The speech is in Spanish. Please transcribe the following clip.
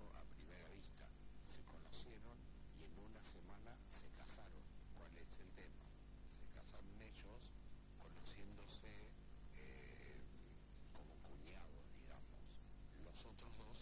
a primera vista. Se conocieron y en una semana se casaron. ¿Cuál es el tema? Se casaron ellos conociéndose como cuñados, digamos. Los otros dos